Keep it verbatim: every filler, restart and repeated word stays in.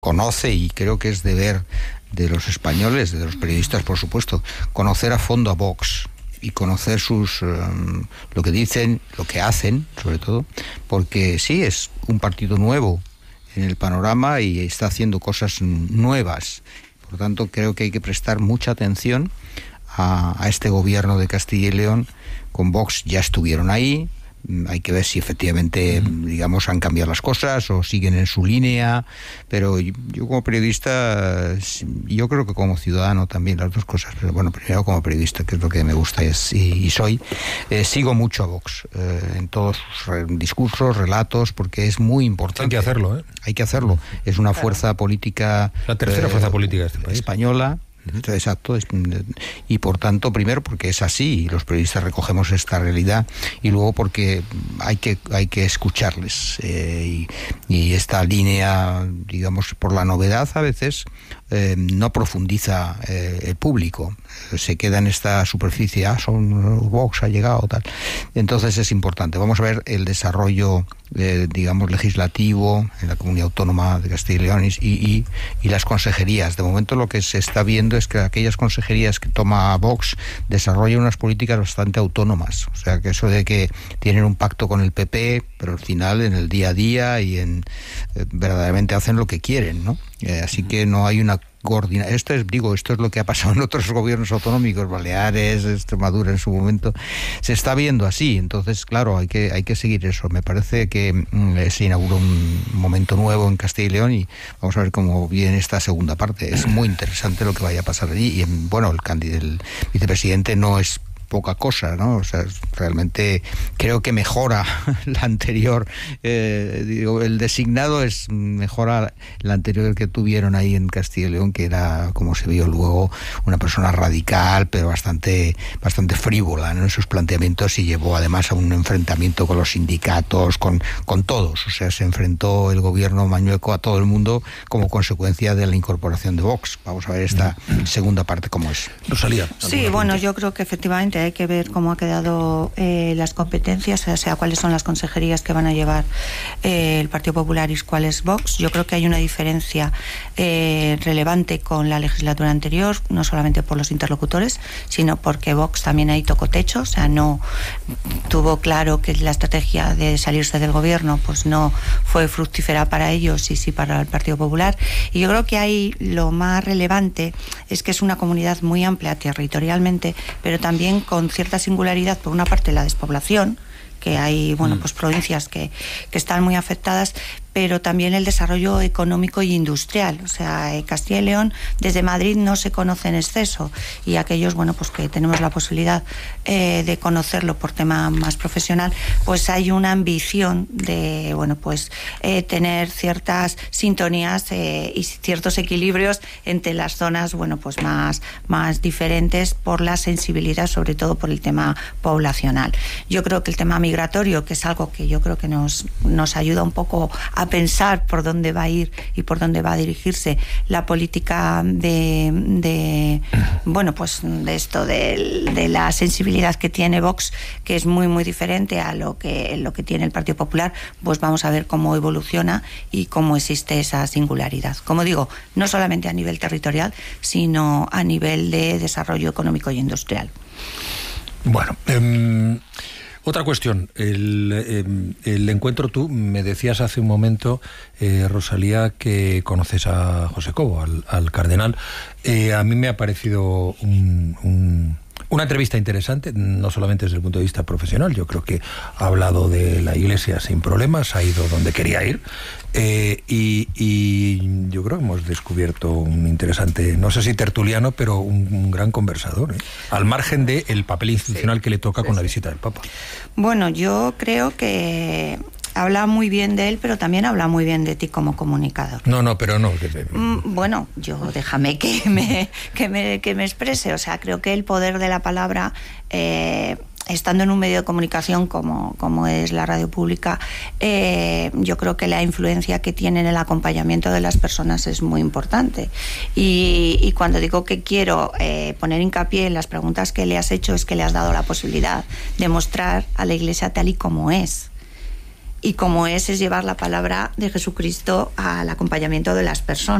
conoce, y creo que es deber de los españoles, de los periodistas, por supuesto, conocer a fondo a Vox y conocer sus um, lo que dicen, lo que hacen, sobre todo, porque sí, es un partido nuevo en el panorama y está haciendo cosas nuevas. Por tanto, creo que hay que prestar mucha atención a, a este gobierno de Castilla y León. Con Vox ya estuvieron ahí. Hay que ver si efectivamente, digamos, han cambiado las cosas o siguen en su línea, pero yo como periodista, yo creo que como ciudadano también, las dos cosas, pero bueno, primero como periodista, que es lo que me gusta es, y, y soy, eh, sigo mucho a Vox eh, en todos sus re, discursos, relatos, porque es muy importante. Hay que hacerlo, ¿eh? Hay que hacerlo. Es una claro. fuerza política... La tercera eh, fuerza política de este país. Española. Exacto, y por tanto, primero porque es así y los periodistas recogemos esta realidad, y luego porque hay que hay que escucharles eh, y, y esta línea, digamos, por la novedad a veces eh, no profundiza eh, el público, se queda en esta superficie, ah, son Vox ha llegado, tal. Entonces es importante. Vamos a ver el desarrollo, eh, digamos, legislativo en la Comunidad Autónoma de Castilla y León y, y, y las consejerías. De momento lo que se está viendo es que aquellas consejerías que toma Vox desarrollan unas políticas bastante autónomas. O sea, que eso de que tienen un pacto con el P P, pero al final en el día a día y en eh, verdaderamente hacen lo que quieren, ¿no? Eh, así que no hay una coordina. Esto es, digo, esto es lo que ha pasado en otros gobiernos autonómicos, Baleares, Extremadura en su momento. Se está viendo así, entonces, claro, hay que hay que seguir eso. Me parece que mm, se inaugura un momento nuevo en Castilla y León y vamos a ver cómo viene esta segunda parte. Es muy interesante lo que vaya a pasar allí y, bueno, el candidato, el vicepresidente no es poca cosa, ¿no? O sea, realmente creo que mejora la anterior, eh, digo, el designado es mejora la anterior que tuvieron ahí en Castilla y León, que era, como se vio luego, una persona radical, pero bastante bastante frívola, ¿no?, en sus planteamientos, y llevó además a un enfrentamiento con los sindicatos, con, con todos. O sea, se enfrentó el gobierno mañueco a todo el mundo como consecuencia de la incorporación de Vox. Vamos a ver esta segunda parte cómo es. Rosalía. Sí, bueno, yo creo que efectivamente hay que ver cómo ha quedado eh, las competencias, o sea, cuáles son las consejerías que van a llevar eh, el Partido Popular y cuál es Vox. Yo creo que hay una diferencia eh, relevante con la legislatura anterior, no solamente por los interlocutores, sino porque Vox también ahí tocó techo, o sea, no tuvo claro que la estrategia de salirse del gobierno pues no fue fructífera para ellos y sí para el Partido Popular. Y yo creo que ahí lo más relevante es que es una comunidad muy amplia territorialmente, pero también con cierta singularidad. Por una parte, la despoblación, que hay, bueno, pues provincias que, que están muy afectadas, pero también el desarrollo económico y industrial. O sea, Castilla y León desde Madrid no se conoce en exceso, y aquellos, bueno, pues que tenemos la posibilidad eh, de conocerlo por tema más profesional, pues hay una ambición de, bueno, pues eh, tener ciertas sintonías eh, y ciertos equilibrios entre las zonas, bueno, pues más, más diferentes por la sensibilidad, sobre todo por el tema poblacional. Yo creo que el tema migratorio, que es algo que yo creo que nos, nos ayuda un poco a a pensar por dónde va a ir y por dónde va a dirigirse la política de, de bueno, pues de esto de, de la sensibilidad que tiene Vox, que es muy muy diferente a lo que lo que tiene el Partido Popular. Pues vamos a ver cómo evoluciona y cómo existe esa singularidad. Como digo, no solamente a nivel territorial, sino a nivel de desarrollo económico y industrial. Bueno, eh, otra cuestión, el, eh, el encuentro, tú me decías hace un momento, eh, Rosalía, que conoces a José Cobo, al, al cardenal. Eh, a mí me ha parecido un, un, una entrevista interesante, no solamente desde el punto de vista profesional. Yo creo que ha hablado de la Iglesia sin problemas, ha ido donde quería ir. Eh, y, y yo creo que hemos descubierto un interesante, no sé si tertuliano, pero un, un gran conversador, ¿eh? Al margen del papel institucional sí, que le toca sí, con la visita del Papa. Bueno, yo creo que habla muy bien de él, pero también habla muy bien de ti como comunicador. No, no, pero no. Que te... mm, bueno, yo déjame que me, que me, que me exprese. O sea, creo que el poder de la palabra... Eh, estando en un medio de comunicación como, como es la radio pública, eh, yo creo que la influencia que tiene en el acompañamiento de las personas es muy importante. Y, y cuando digo que quiero eh, poner hincapié en las preguntas que le has hecho, es que le has dado la posibilidad de mostrar a la Iglesia tal y como es. y como es, es llevar la palabra de Jesucristo al acompañamiento de las personas.